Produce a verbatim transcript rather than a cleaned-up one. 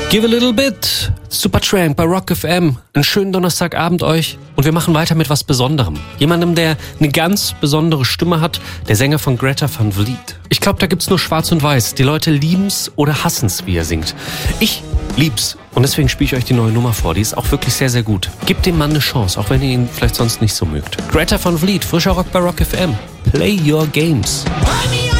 Give a little bit. Supertramp bei Rock F M. Einen schönen Donnerstagabend euch. Und wir machen weiter mit was Besonderem. Jemandem, der eine ganz besondere Stimme hat. Der Sänger von Greta Van Vliet. Ich glaube, da gibt's nur schwarz und weiß. Die Leute lieben's oder hassen's, wie er singt. Ich lieb's. Und deswegen spiele ich euch die neue Nummer vor. Die ist auch wirklich sehr, sehr gut. Gebt dem Mann eine Chance, auch wenn ihr ihn vielleicht sonst nicht so mögt. Greta Van Vliet, frischer Rock bei Rock F M. Play your games.